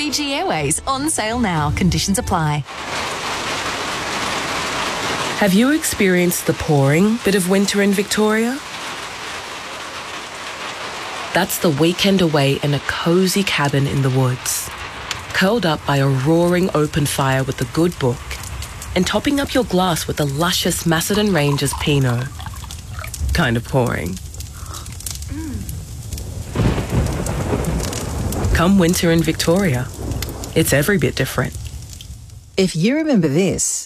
Fiji Airways, on sale now. Conditions apply. Have you experienced the pouring bit of winter in Victoria? That's the weekend away in a cosy cabin in the woods, curled up by a roaring open fire with a good book, and topping up your glass with a luscious Macedon Rangers Pinot. Kind of pouring. Come winter in Victoria, it's every bit different. If you remember this,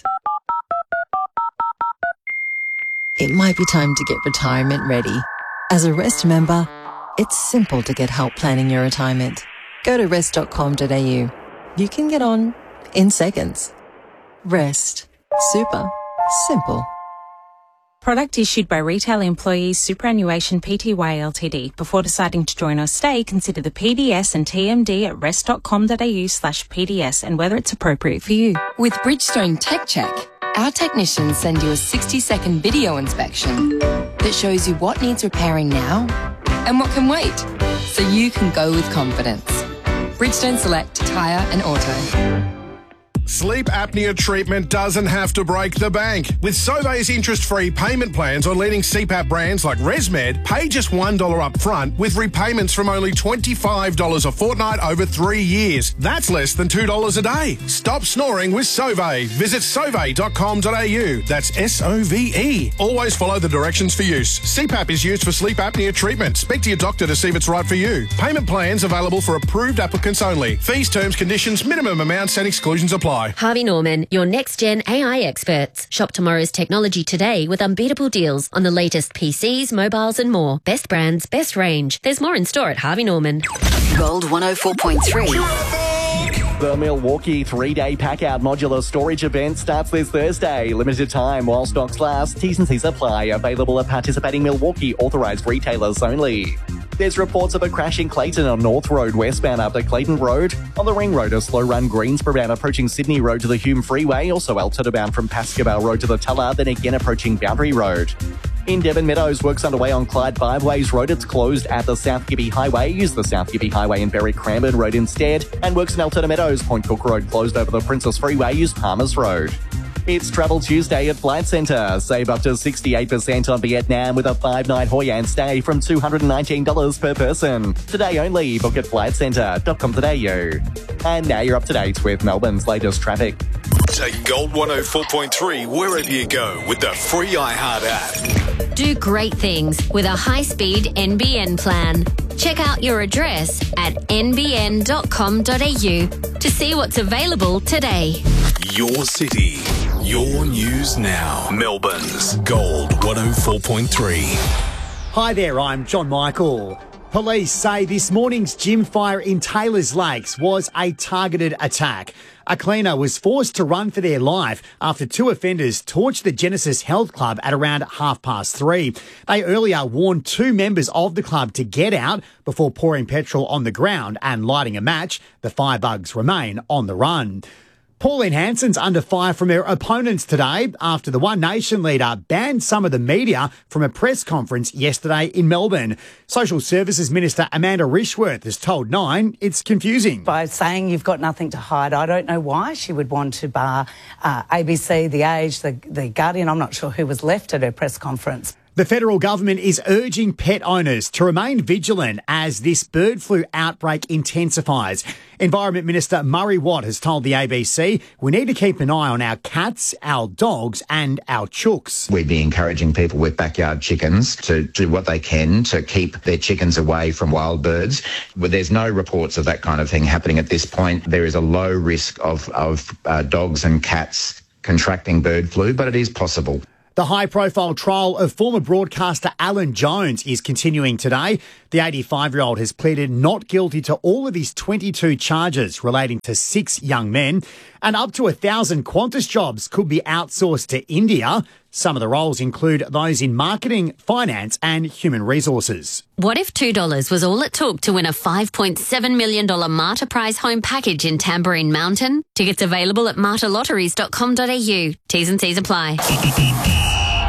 it might be time to get retirement ready. As a Rest member, it's simple to get help planning your retirement. Go to rest.com.au. You can get on in seconds. Rest. Super. Simple. Product issued by Retail Employees Superannuation Pty Ltd. Before deciding to join or stay, consider the PDS and TMD at rest.com.au/PDS and whether it's appropriate for you. With Bridgestone Tech Check, our technicians send you a 60-second video inspection that shows you what needs repairing now and what can wait, so you can go with confidence. Bridgestone Select Tyre and Auto. Sleep apnea treatment doesn't have to break the bank. With Sauvé's interest-free payment plans on leading CPAP brands like ResMed, pay just $1 up front with repayments from only $25 a fortnight over 3 years. That's less than $2 a day. Stop snoring with Sauvé. Visit sauve.com.au. That's S-O-V-E. Always follow the directions for use. CPAP is used for sleep apnea treatment. Speak to your doctor to see if it's right for you. Payment plans available for approved applicants only. Fees, terms, conditions, minimum amounts and exclusions apply. Harvey Norman, your next-gen AI experts. Shop tomorrow's technology today with unbeatable deals on the latest PCs, mobiles and more. Best brands, best range. There's more in store at Harvey Norman. Gold 104.3. The Milwaukee 3-day pack-out modular storage event starts this Thursday. Limited time while stocks last. T's and C's apply. Available at participating Milwaukee authorised retailers only. There's reports of a crash in Clayton on North Road westbound after Clayton Road. On the Ring Road, a slow run Greensboro bound approaching Sydney Road to the Hume Freeway. Also Altona bound from Pascoe Road to the Tulla, then again approaching Boundary Road. In Devon Meadows, work's underway on Clyde Fiveways Road. It's closed at the South Gibby Highway. Use the South Gibby Highway and Berry Cranbourne Road instead. And works in Altona Meadows, Point Cook Road closed over the Princess Freeway. Use Palmers Road. It's Travel Tuesday at Flight Centre. Save up to 68% on Vietnam with a 5-night Hoi An stay from $219 per person. Today only. Book at flightcentre.com.au. And now you're up to date with Melbourne's latest traffic. Take Gold 104.3 wherever you go with the free iHeart app. Do great things with a high-speed NBN plan. Check out your address at nbn.com.au to see what's available today. Your city, your news now. Melbourne's Gold 104.3. Hi there, I'm John Michael. Police say this morning's gym fire in Taylors Lakes was a targeted attack. A cleaner was forced to run for their life after two offenders torched the Genesis Health Club at around 3:30. They earlier warned two members of the club to get out before pouring petrol on the ground and lighting a match. The firebugs remain on the run. Pauline Hanson's under fire from her opponents today after the One Nation leader banned some of the media from a press conference yesterday in Melbourne. Social Services Minister Amanda Rishworth has told Nine it's confusing. By saying you've got nothing to hide, I don't know why she would want to bar ABC, The Age, The Guardian. I'm not sure who was left at her press conference. The federal government is urging pet owners to remain vigilant as this bird flu outbreak intensifies. Environment Minister Murray Watt has told the ABC we need to keep an eye on our cats, our dogs and our chooks. We'd be encouraging people with backyard chickens to do what they can to keep their chickens away from wild birds. But there's no reports of that kind of thing happening at this point. There is a low risk of dogs and cats contracting bird flu, but it is possible. The high-profile trial of former broadcaster Alan Jones is continuing today. The 85-year-old has pleaded not guilty to all of his 22 charges relating to 6 young men. And up to 1,000 Qantas jobs could be outsourced to India. Some of the roles include those in marketing, finance and human resources. What if $2 was all it took to win a $5.7 million Marta Prize home package in Tambourine Mountain? Tickets available at martalotteries.com.au. T's and C's apply.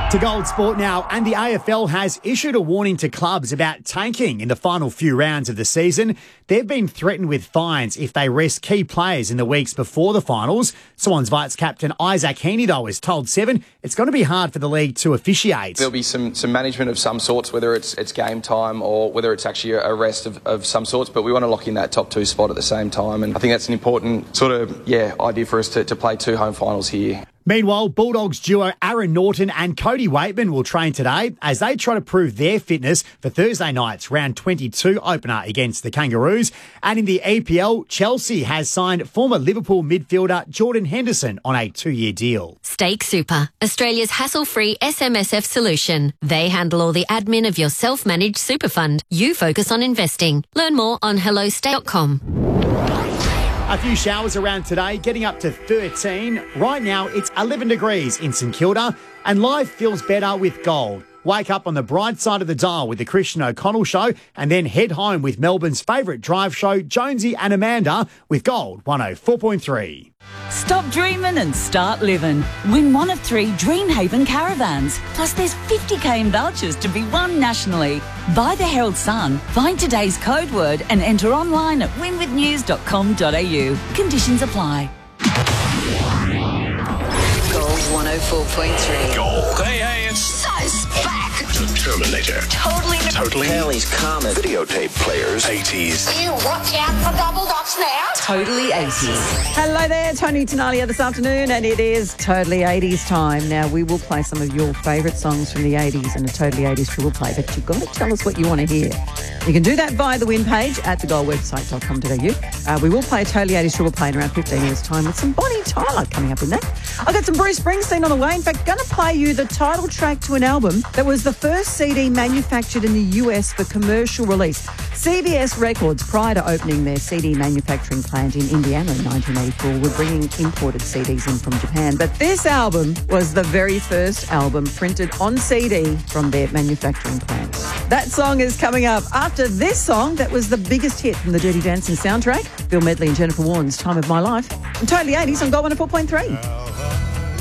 To Gold Sport now, and the AFL has issued a warning to clubs about tanking in the final few rounds of the season. They've been threatened with fines if they rest key players in the weeks before the finals. Swans Vice captain Isaac Heaney, though, has told Seven it's going to be hard for the league to officiate. There'll be some management of some sorts, whether it's game time or whether it's actually a rest of some sorts, but we want to lock in that top 2 spot at the same time, and I think that's an important sort of idea for us to play 2 home finals here. Meanwhile, Bulldogs duo Aaron Norton and Cody Waitman will train today as they try to prove their fitness for Thursday night's round 22 opener against the Kangaroos. And in the EPL, Chelsea has signed former Liverpool midfielder Jordan Henderson on a 2-year deal. Stake Super, Australia's hassle-free SMSF solution. They handle all the admin of your self-managed super fund. You focus on investing. Learn more on hellostake.com. A few showers around today, getting up to 13. Right now, it's 11 degrees in St Kilda, and life feels better with gold. Wake up on the bright side of the dial with the Christian O'Connell Show, and then head home with Melbourne's favourite drive show, Jonesy and Amanda, with Gold 104.3. Stop dreaming and start living. Win one of 3 Dreamhaven caravans. Plus there's 50k in vouchers to be won nationally. Buy the Herald Sun, find today's code word and enter online at winwithnews.com.au. Conditions apply. Gold 104.3. Gold. Hey, it's so back. the Terminator. Totally. Kelly's Comet. Videotape players. 80s. You watch out for double dots now. Totally 80s. Hello there, Tony Tenalia this afternoon, and it is Totally 80s time. Now, we will play some of your favourite songs from the 80s in a Totally 80s triple play, but you've got to tell us what you want to hear. You can do that via the win page at thegoldwebsite.com.au. We will play a Totally 80s triple play in around 15 minutes' time with some Bonnie Tyler coming up in that. I've got some Bruce Springsteen on the way. In fact, going to play you the title track to an album that was the first CD manufactured in the US for commercial release. CBS Records, prior to opening their CD manufacturing plant in Indiana in 1984, were bringing imported CDs in from Japan. But this album was the very first album printed on CD from their manufacturing plant. That song is coming up after this song that was the biggest hit from the Dirty Dancing soundtrack, Bill Medley and Jennifer Warnes' Time of My Life. And Totally 80s on Gold 104.3.